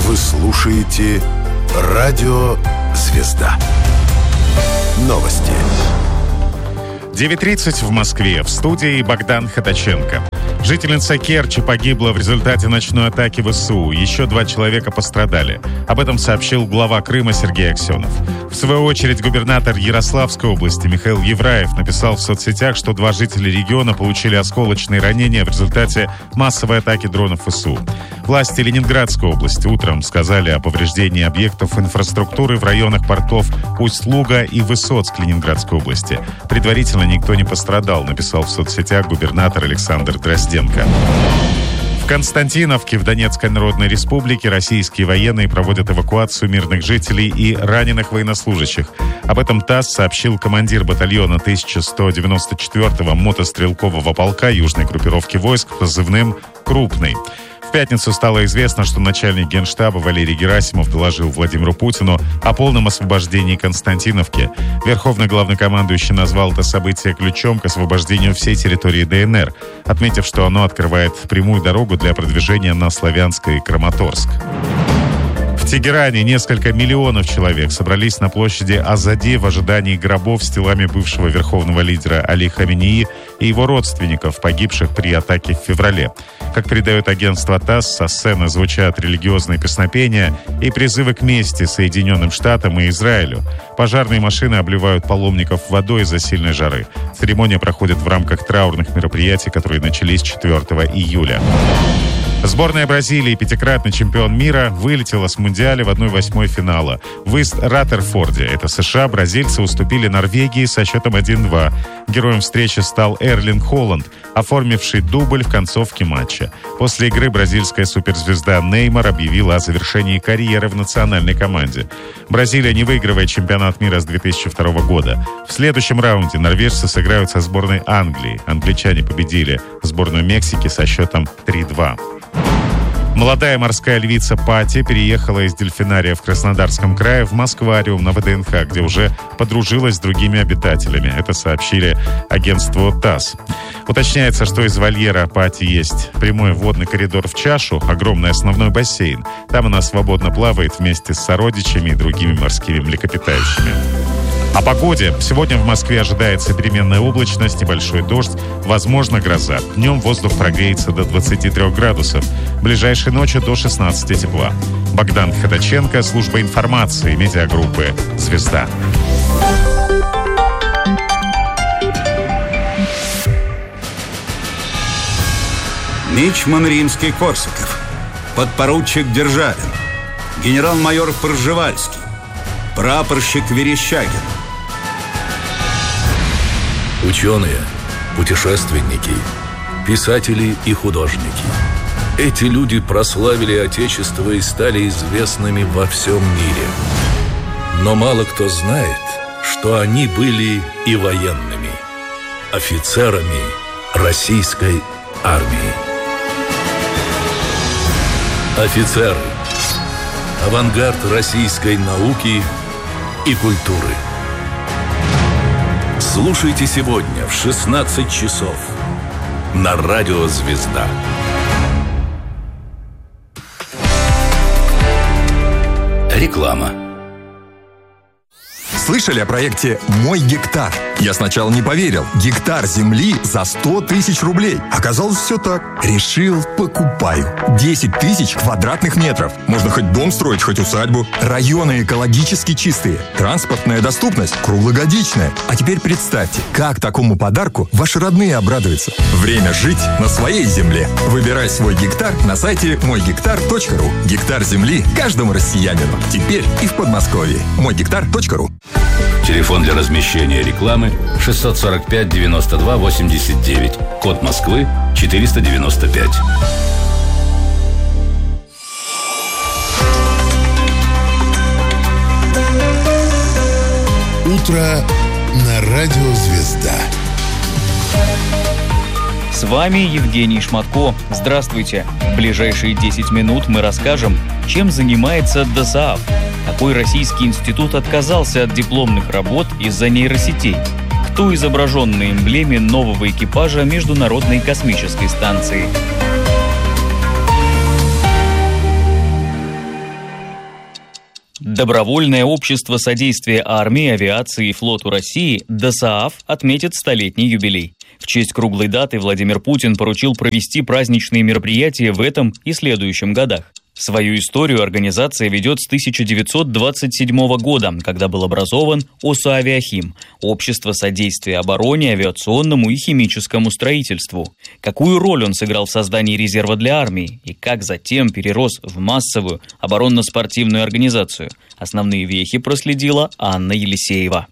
Вы слушаете Радио Звезда. Новости. 9:30 в Москве. В студии Богдан Ходаченко. Жительница Керчи погибла в результате ночной атаки ВСУ. Еще 2 человека пострадали. Об этом сообщил глава Крыма Сергей Аксенов. В свою очередь, губернатор Ярославской области Михаил Евраев написал в соцсетях, что 2 жителя региона получили осколочные ранения в результате массовой атаки дронов ВСУ. Власти Ленинградской области утром сказали о повреждении объектов инфраструктуры в районах портов Усть-Луга и Высоцк Ленинградской области. Предварительно никто не пострадал, написал в соцсетях губернатор Александр Дрозденко. В Константиновке в Донецкой Народной Республике российские военные проводят эвакуацию мирных жителей и раненых военнослужащих. Об этом ТАСС сообщил командир батальона 1194-го мотострелкового полка южной группировки войск с позывным «Крупный». В пятницу стало известно, что начальник Генштаба Валерий Герасимов доложил Владимиру Путину о полном освобождении Константиновки. Верховный главнокомандующий назвал это событие ключом к освобождению всей территории ДНР, отметив, что оно открывает прямую дорогу для продвижения на Славянск и Краматорск. В Тегеране несколько миллионов человек собрались на площади Азади в ожидании гробов с телами бывшего верховного лидера Али Хаменеи и его родственников, погибших при атаке в феврале. Как передает агентство ТАСС, со сцены звучат религиозные песнопения и призывы к мести Соединенным Штатам и Израилю. Пожарные машины обливают паломников водой из-за сильной жары. Церемония проходит в рамках траурных мероприятий, которые начались 4 июля. Сборная Бразилии, 5-кратный чемпион мира, вылетела с Мундиаля в 1/8 финала. В Ист-Раттерфорде, это США, бразильцы уступили Норвегии со счетом 1-2. Героем встречи стал Эрлинг Холланд, оформивший дубль в концовке матча. После игры бразильская суперзвезда Неймар объявила о завершении карьеры в национальной команде. Бразилия не выигрывает чемпионат мира с 2002 года. В следующем раунде норвежцы сыграют со сборной Англии. Англичане победили сборную Мексики со счетом 3-2. Молодая морская львица Пати переехала из дельфинария в Краснодарском крае в Москвариум на ВДНХ, где уже подружилась с другими обитателями. Это сообщили агентству ТАСС. Уточняется, что из вольера Пати есть прямой водный коридор в чашу, огромный основной бассейн. Там она свободно плавает вместе с сородичами и другими морскими млекопитающими. О погоде. Сегодня в Москве ожидается переменная облачность, небольшой дождь, возможно гроза. Днем воздух прогреется до 23 градусов. Ближайшей ночью до 16 тепла. Богдан Ходаченко, служба информации медиагруппы «Звезда». Мичман Римский-Корсаков, подпоручик Державин, генерал-майор Пржевальский, прапорщик Верещагин. Ученые, путешественники, писатели и художники. Эти люди прославили Отечество и стали известными во всем мире. Но мало кто знает, что они были и военными, офицерами российской армии. Офицеры. Авангард российской науки и культуры. Слушайте сегодня в 16 часов на Радио Звезда. Реклама. Слышали о проекте «Мой гектар»? Я сначала не поверил. Гектар земли за 100 тысяч рублей. Оказалось, все так. Решил, покупаю. 10 тысяч квадратных метров. Можно хоть дом строить, хоть усадьбу. Районы экологически чистые. Транспортная доступность круглогодичная. А теперь представьте, как такому подарку ваши родные обрадуются. Время жить на своей земле. Выбирай свой гектар на сайте moygektar.ru. Гектар земли каждому россиянину. Теперь и в Подмосковье. moygektar.ru. Телефон для размещения рекламы 645 92 89. Код Москвы 495. Утро на Радио Звезда. С вами Евгений Шматко. Здравствуйте. В ближайшие 10 минут мы расскажем, чем занимается ДОСААФ. Какой российский институт отказался от дипломных работ из-за нейросетей? Кто изображен на эмблеме нового экипажа Международной космической станции? Добровольное общество содействия армии, авиации и флоту России ДОСААФ отметит 100-летний юбилей. В честь круглой даты Владимир Путин поручил провести праздничные мероприятия в этом и следующем годах. Свою историю организация ведет с 1927 года, когда был образован ОСА-Авиахим – Общество содействия обороне, авиационному и химическому строительству. Какую роль он сыграл в создании резерва для армии и как затем перерос в массовую оборонно-спортивную организацию? Основные вехи проследила Анна Елисеева.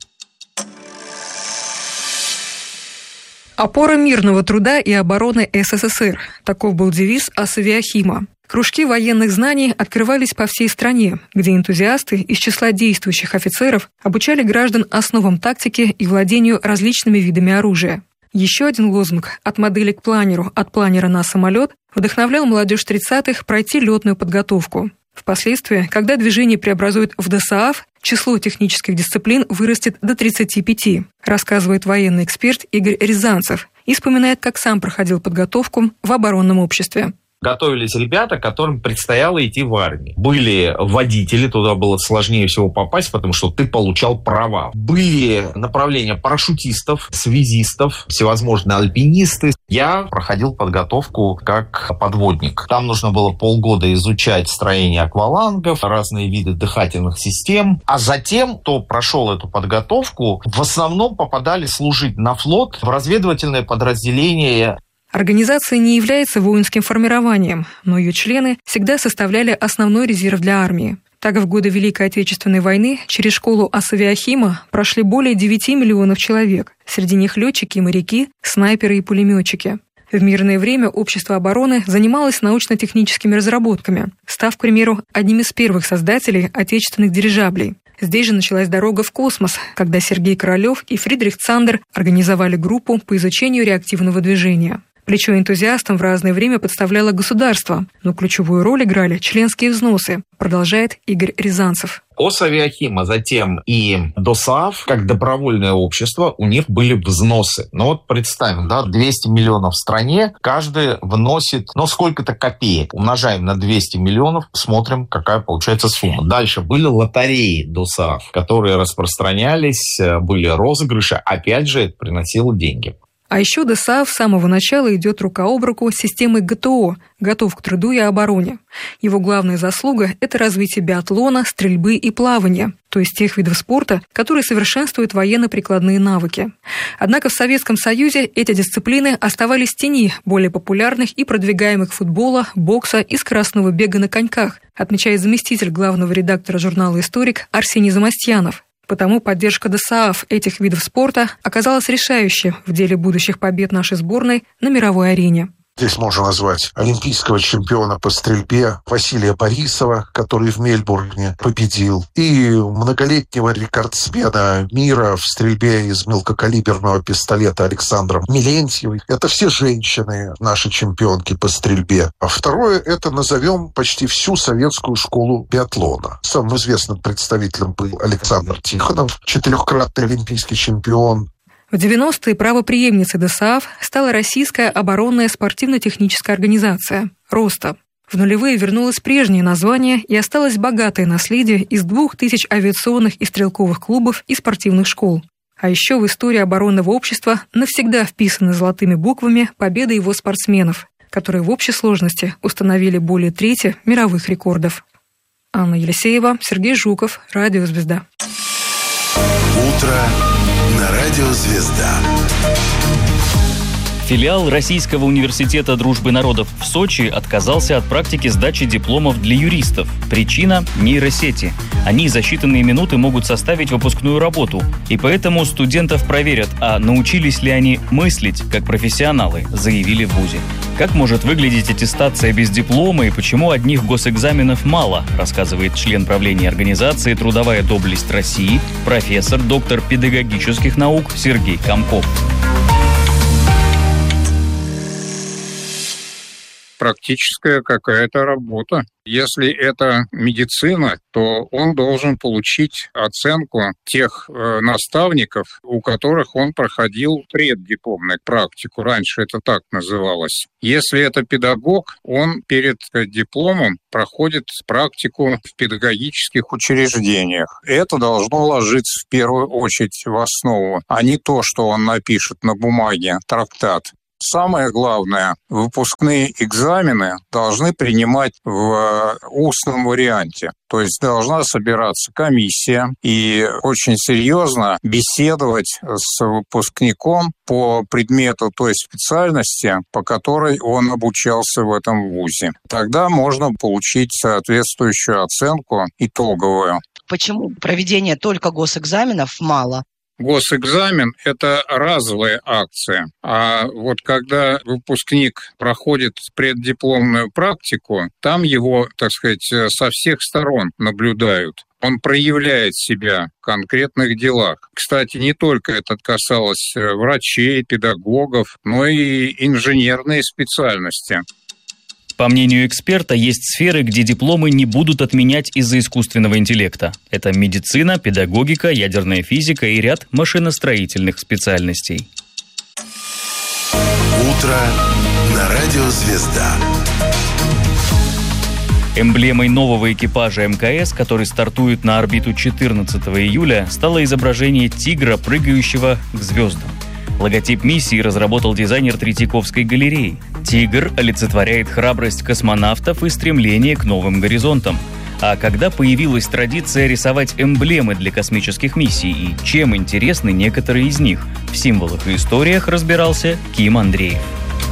Опора мирного труда и обороны СССР. Таков был девиз ОСА-Авиахима. Кружки военных знаний открывались по всей стране, где энтузиасты из числа действующих офицеров обучали граждан основам тактики и владению различными видами оружия. Еще один лозунг «От модели к планеру, от планера на самолет» вдохновлял молодежь 30-х пройти летную подготовку. Впоследствии, когда движение преобразует в ДОСААФ, число технических дисциплин вырастет до 35, рассказывает военный эксперт Игорь Рязанцев и вспоминает, как сам проходил подготовку в оборонном обществе. Готовились ребята, которым предстояло идти в армию. Были водители, туда было сложнее всего попасть, потому что ты получал права. Были направления парашютистов, связистов, всевозможные альпинисты. Я проходил подготовку как подводник. Там нужно было полгода изучать строение аквалангов, разные виды дыхательных систем. А затем, кто прошел эту подготовку, в основном попадали служить на флот в разведывательное подразделение. Организация не является воинским формированием, но ее члены всегда составляли основной резерв для армии. Так, в годы Великой Отечественной войны через школу ОСА-Авиахима прошли более 9 миллионов человек. Среди них летчики и моряки, снайперы и пулеметчики. В мирное время общество обороны занималось научно-техническими разработками, став, к примеру, одним из первых создателей отечественных дирижаблей. Здесь же началась дорога в космос, когда Сергей Королев и Фридрих Цандер организовали группу по изучению реактивного движения. Плечо энтузиастам в разное время подставляло государство, но ключевую роль играли членские взносы, продолжает Игорь Рязанцев. ОСА-Авиахим, а затем и ДОСААФ, как добровольное общество, у них были взносы. Ну вот представим, 200 миллионов в стране, каждый вносит, сколько-то копеек. Умножаем на 200 миллионов, смотрим, какая получается сумма. Дальше были лотереи ДОСААФ, которые распространялись, были розыгрыши. Опять же, это приносило деньги. А еще ДОСААФ с самого начала идет рука об руку с системой ГТО – «Готов к труду и обороне». Его главная заслуга – это развитие биатлона, стрельбы и плавания, то есть тех видов спорта, которые совершенствуют военно-прикладные навыки. Однако в Советском Союзе эти дисциплины оставались в тени более популярных и продвигаемых футбола, бокса и скоростного бега на коньках, отмечает заместитель главного редактора журнала «Историк» Арсений Замостьянов. Потому поддержка ДОСААФ этих видов спорта оказалась решающей в деле будущих побед нашей сборной на мировой арене. Здесь можно назвать олимпийского чемпиона по стрельбе Василия Борисова, который в Мельбурне победил, и многолетнего рекордсмена мира в стрельбе из мелкокалиберного пистолета Александра Милентьевой. Это все женщины, наши чемпионки по стрельбе. А второе, это назовем почти всю советскую школу биатлона. Самым известным представителем был Александр Тихонов, 4-кратный олимпийский чемпион. В 90-е правопреемницей ДОСААФ стала Российская оборонная спортивно-техническая организация «РОСТА». В нулевые вернулось прежнее название и осталось богатое наследие из 2000 авиационных и стрелковых клубов и спортивных школ. А еще в истории оборонного общества навсегда вписаны золотыми буквами победы его спортсменов, которые в общей сложности установили более трети мировых рекордов. Анна Елисеева, Сергей Жуков, Радио «Звезда». Утро на Радио «Звезда». Филиал Российского университета дружбы народов в Сочи отказался от практики сдачи дипломов для юристов. Причина – нейросети. Они за считанные минуты могут составить выпускную работу. И поэтому студентов проверят, а научились ли они мыслить как профессионалы, заявили в вузе. Как может выглядеть аттестация без диплома и почему одних госэкзаменов мало, рассказывает член правления организации «Трудовая доблесть России», профессор, доктор педагогических наук Сергей Комков. практическая какая-то работа. Если это медицина, то он должен получить оценку тех наставников, у которых он проходил преддипломную практику. Раньше это так называлось. Если это педагог, он перед дипломом проходит практику в педагогических учреждениях. Это должно ложиться в первую очередь в основу, а не то, что он напишет на бумаге, трактат. Самое главное, выпускные экзамены должны принимать в устном варианте. То есть должна собираться комиссия и очень серьезно беседовать с выпускником по предмету той специальности, по которой он обучался в этом вузе. Тогда можно получить соответствующую оценку итоговую. Почему проведения только госэкзаменов мало? Госэкзамен – это разовая акция, а вот когда выпускник проходит преддипломную практику, там его, так сказать, со всех сторон наблюдают. Он проявляет себя в конкретных делах. Кстати, не только это касалось врачей, педагогов, но и инженерные специальности. По мнению эксперта, есть сферы, где дипломы не будут отменять из-за искусственного интеллекта. Это медицина, педагогика, ядерная физика и ряд машиностроительных специальностей. Утро на радио «Звезда». Эмблемой нового экипажа МКС, который стартует на орбиту 14 июля, стало изображение тигра, прыгающего к звездам. Логотип миссии разработал дизайнер Третьяковской галереи. Тигр олицетворяет храбрость космонавтов и стремление к новым горизонтам. А когда появилась традиция рисовать эмблемы для космических миссий и чем интересны некоторые из них? В символах и историях разбирался Ким Андреев.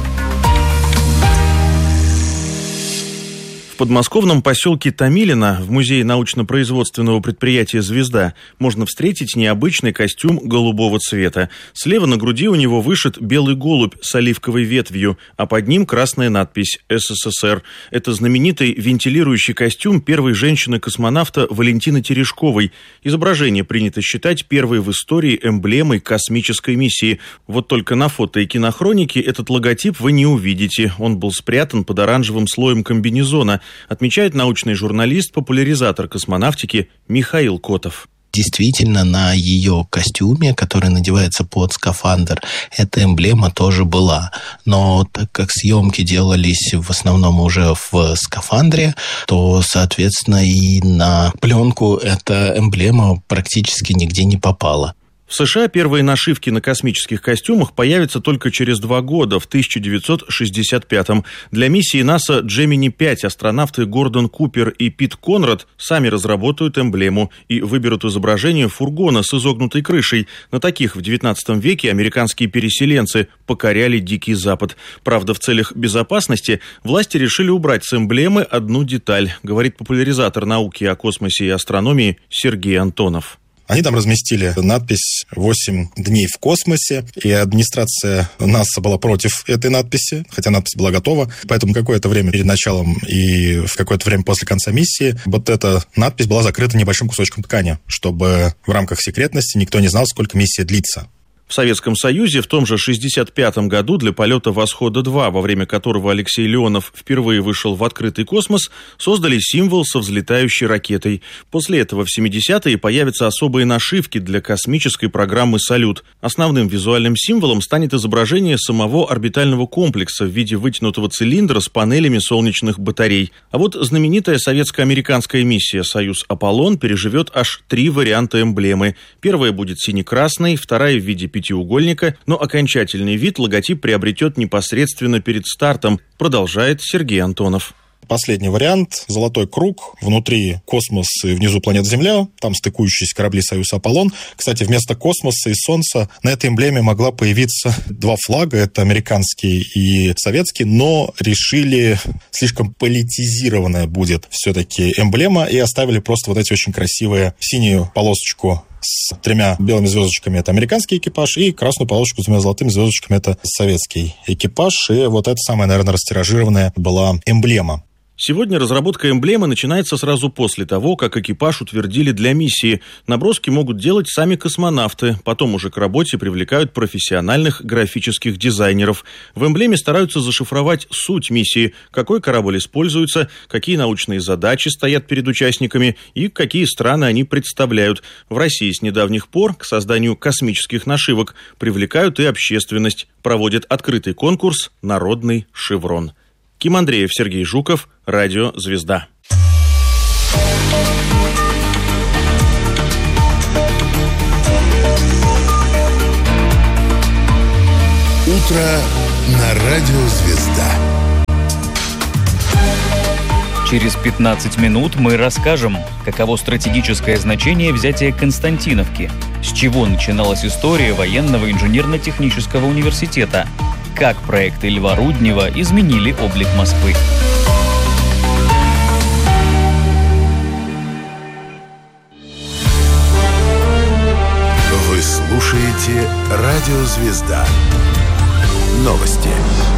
В подмосковном поселке Томилино в музее научно-производственного предприятия «Звезда» можно встретить необычный костюм голубого цвета. Слева на груди у него вышит белый голубь с оливковой ветвью, а под ним красная надпись «СССР». Это знаменитый вентилирующий костюм первой женщины-космонавта Валентины Терешковой. Изображение принято считать первой в истории эмблемой космической миссии. Вот только на фото и кинохронике этот логотип вы не увидите. Он был спрятан под оранжевым слоем комбинезона, отмечает научный журналист, популяризатор космонавтики Михаил Котов. Действительно, на ее костюме, который надевается под скафандр, эта эмблема тоже была. Но так как съемки делались в основном уже в скафандре, то, соответственно, и на пленку эта эмблема практически нигде не попала. В США первые нашивки на космических костюмах появятся только через 2 года, в 1965-м. Для миссии НАСА Gemini-5 астронавты Гордон Купер и Пит Конрад сами разработают эмблему и выберут изображение фургона с изогнутой крышей. На таких в XIX веке американские переселенцы покоряли Дикий Запад. Правда, в целях безопасности власти решили убрать с эмблемы одну деталь, говорит популяризатор науки о космосе и астрономии Сергей Антонов. Они там разместили надпись «8 дней в космосе», и администрация НАСА была против этой надписи, хотя надпись была готова. Поэтому какое-то время перед началом и в какое-то время после конца миссии вот эта надпись была закрыта небольшим кусочком ткани, чтобы в рамках секретности никто не знал, сколько миссия длится. В Советском Союзе в том же 1965 году для полета «Восхода-2», во время которого Алексей Леонов впервые вышел в открытый космос, создали символ со взлетающей ракетой. После этого в 70-е появятся особые нашивки для космической программы «Салют». Основным визуальным символом станет изображение самого орбитального комплекса в виде вытянутого цилиндра с панелями солнечных батарей. А вот знаменитая советско-американская миссия «Союз-Аполлон» переживет аж 3 варианта эмблемы. Первая будет сине-красной, вторая в виде пятиугольника, но окончательный вид логотип приобретет непосредственно перед стартом, продолжает Сергей Антонов. Последний вариант – золотой круг, внутри космос и внизу планета Земля, там стыкующиеся корабли «Союз-Аполлон». Кстати, вместо космоса и Солнца на этой эмблеме могла появиться 2 флага, это американский и советский, но решили, слишком политизированная будет все-таки эмблема, и оставили просто вот эти очень красивые синюю полосочку с 3 белыми звездочками — это американский экипаж, и красную полосочку с 2 золотыми звездочками — это советский экипаж. И вот это самая, наверное, растиражированная была эмблема. Сегодня разработка эмблемы начинается сразу после того, как экипаж утвердили для миссии. Наброски могут делать сами космонавты, потом уже к работе привлекают профессиональных графических дизайнеров. В эмблеме стараются зашифровать суть миссии, какой корабль используется, какие научные задачи стоят перед участниками и какие страны они представляют. В России с недавних пор к созданию космических нашивок привлекают и общественность. Проводят открытый конкурс «Народный шеврон». Ким Андреев, Сергей Жуков, Радио «Звезда». Утро на Радио «Звезда». Через 15 минут мы расскажем, каково стратегическое значение взятия Константиновки, с чего начиналась история военного инженерно-технического университета, как проекты Льва Руднева изменили облик Москвы. Вы слушаете Радио «Звезда». Новости.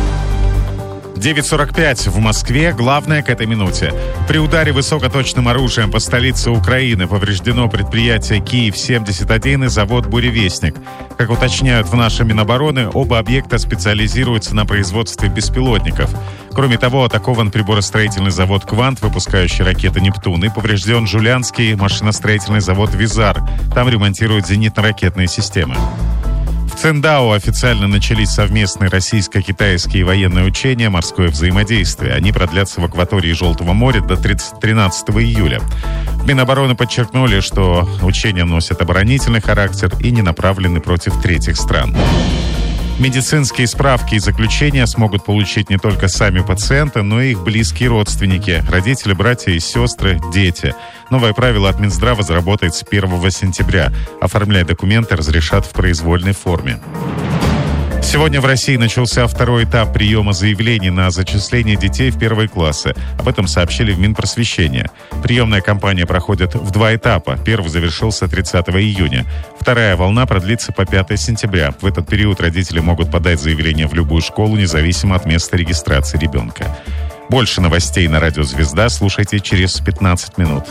9:45 в Москве. Главное к этой минуте. При ударе высокоточным оружием по столице Украины повреждено предприятие «Киев-71» и завод «Буревестник». Как уточняют в нашем Минобороны, оба объекта специализируются на производстве беспилотников. Кроме того, атакован приборостроительный завод «Квант», выпускающий ракеты «Нептун», и поврежден Жулянский машиностроительный завод «Визар». Там ремонтируют зенитно-ракетные системы. В Циндао официально начались совместные российско-китайские военные учения «Морское взаимодействие». Они продлятся в акватории Желтого моря до 13 июля. В Минобороны подчеркнули, что учения носят оборонительный характер и не направлены против третьих стран. Медицинские справки и заключения смогут получить не только сами пациенты, но и их близкие родственники, родители, братья и сестры, дети. Новое правило от Минздрава заработает с 1 сентября. Оформлять документы разрешат в произвольной форме. Сегодня в России начался второй этап приема заявлений на зачисление детей в первые классы. Об этом сообщили в Минпросвещении. Приемная кампания проходит в 2 этапа. Первый завершился 30 июня. Вторая волна продлится по 5 сентября. В этот период родители могут подать заявление в любую школу, независимо от места регистрации ребенка. Больше новостей на Радио «Звезда» слушайте через 15 минут.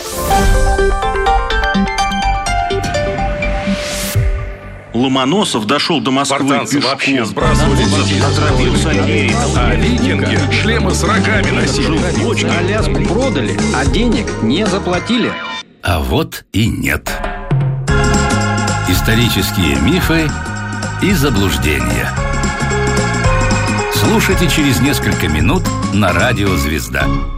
Ломоносов дошел до Москвы Спартанцы пешком. вообще сбрасывали Отравился а викинги шлемы с рогами носили. Аляску продали, а денег не заплатили. А вот и нет. Исторические мифы и заблуждения. Слушайте через несколько минут на Радио «Звезда».